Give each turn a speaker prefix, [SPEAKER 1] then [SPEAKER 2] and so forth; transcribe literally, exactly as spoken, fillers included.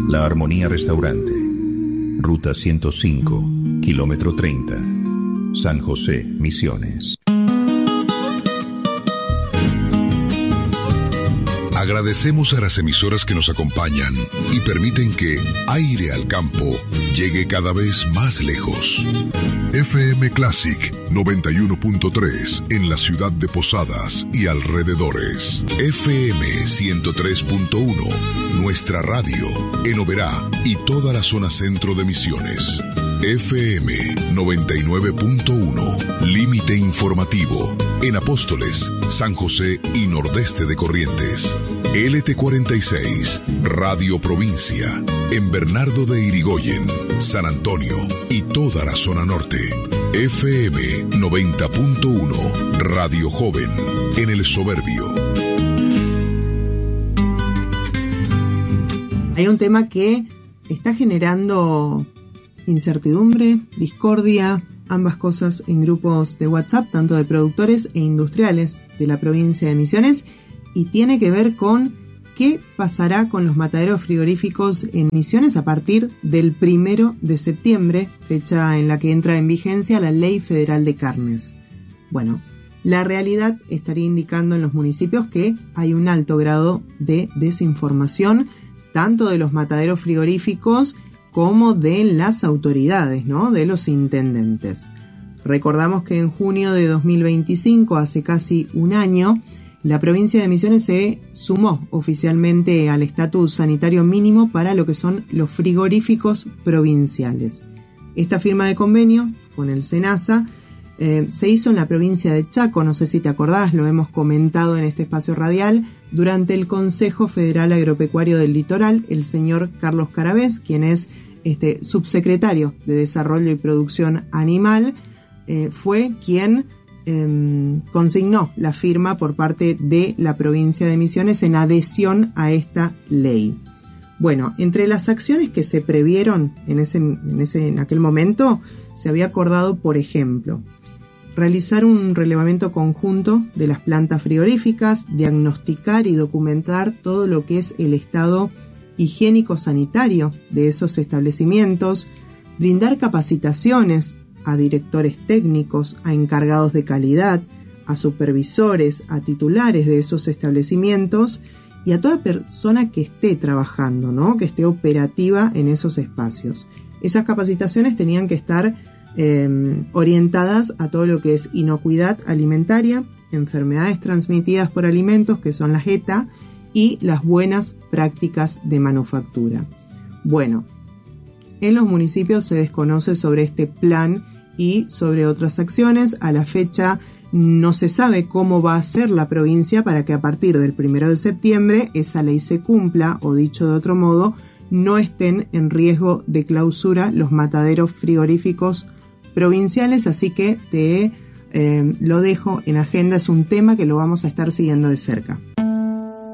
[SPEAKER 1] La Armonía Restaurante. Ruta ciento cinco, kilómetro treinta. San José, Misiones.
[SPEAKER 2] Agradecemos a las emisoras que nos acompañan y permiten que Aire al Campo llegue cada vez más lejos. F M Classic noventa y uno punto tres en la ciudad de Posadas y alrededores. F M ciento tres punto uno, nuestra radio, en Oberá y toda la zona centro de Misiones. F M noventa y nueve punto uno, límite informativo, en Apóstoles, San José y nordeste de Corrientes. L T cuarenta y seis, Radio Provincia, en Bernardo de Irigoyen, San Antonio y toda la zona norte. F M noventa punto uno, Radio Joven, en El Soberbio.
[SPEAKER 3] Hay un tema que está generando incertidumbre, discordia, ambas cosas en grupos de WhatsApp, tanto de productores e industriales de la provincia de Misiones, y tiene que ver con qué pasará con los mataderos frigoríficos en Misiones a partir del primero de septiembre, fecha en la que entra en vigencia la Ley Federal de Carnes. Bueno, la realidad estaría indicando en los municipios que hay un alto grado de desinformación, tanto de los mataderos frigoríficos como de las autoridades, ¿no? De los intendentes. Recordamos que en junio de dos mil veinticinco, hace casi un año, la provincia de Misiones se sumó oficialmente al estatus sanitario mínimo para lo que son los frigoríficos provinciales. Esta firma de convenio con el SENASA eh, se hizo en la provincia de Chaco, no sé si te acordás, lo hemos comentado en este espacio radial, durante el Consejo Federal Agropecuario del Litoral, el señor Carlos Carabés, quien es este, subsecretario de Desarrollo y Producción Animal, eh, fue quien eh, consignó la firma por parte de la provincia de Misiones en adhesión a esta ley. Bueno, entre las acciones que se previeron en, ese, en, ese, en aquel momento, se había acordado, por ejemplo, realizar un relevamiento conjunto de las plantas frigoríficas, diagnosticar y documentar todo lo que es el estado higiénico-sanitario de esos establecimientos, brindar capacitaciones a directores técnicos, a encargados de calidad, a supervisores, a titulares de esos establecimientos y a toda persona que esté trabajando, ¿no? Que esté operativa en esos espacios. Esas capacitaciones tenían que estar eh, orientadas a todo lo que es inocuidad alimentaria, enfermedades transmitidas por alimentos, que son las E T A, y las buenas prácticas de manufactura. Bueno, en los municipios se desconoce sobre este plan y sobre otras acciones. A la fecha no se sabe cómo va a ser la provincia para que a partir del primero de septiembre esa ley se cumpla, o dicho de otro modo, no estén en riesgo de clausura los mataderos frigoríficos provinciales, así que te eh, lo dejo en agenda, es un tema que lo vamos a estar siguiendo de cerca.